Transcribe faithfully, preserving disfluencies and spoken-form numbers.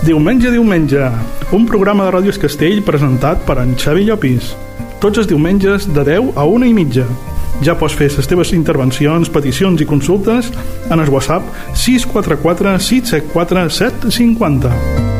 Diumenge, diumenge, un programa de Ràdio Castell presentat per en Xavi Llopis. Tots els diumenges de deu a una i mitja. Ja pots fer les teves intervencions, peticions i consultes en el WhatsApp sis quatre quatre sis set quatre set cinquanta.